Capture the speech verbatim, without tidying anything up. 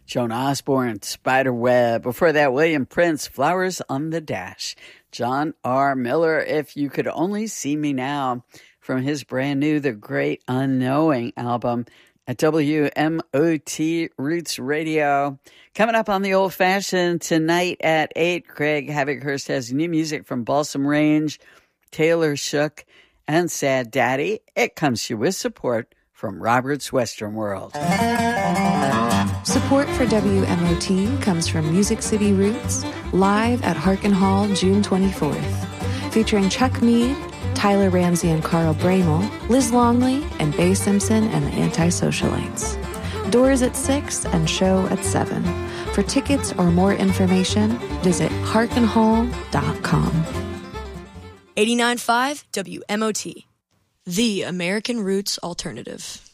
Joan Osborne, Spiderweb. Before that, William Prince, Flowers on the Dash. John R. Miller, If You Could Only See Me Now, from his brand new The Great Unknowing album at W M O T Roots Radio. Coming up on the Old Fashioned tonight at eight, Craig Havikhurst has new music from Balsam Range, Taylor Shook, and Sad Daddy. It comes to you with support from Robert's Western World. Support for W M O T comes from Music City Roots, live at Harkin Hall June twenty-fourth, featuring Chuck Mead, Tyler Ramsey and Carl Bramel, Liz Longley, and Bay Simpson and the Anti-Socialites. Doors at six and show at seven. For tickets or more information, visit harkin hall dot com. eighty-nine point five W M O T, the American Roots Alternative.